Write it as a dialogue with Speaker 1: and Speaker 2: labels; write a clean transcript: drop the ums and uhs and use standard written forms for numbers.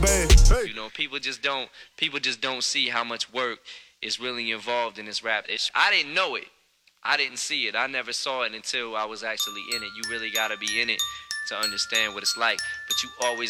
Speaker 1: You know, people just don't see how much work is really involved in this rap. I didn't know it. I didn't see it. I never saw it until I was actually in it. You really gotta be in it to understand what it's like. But you always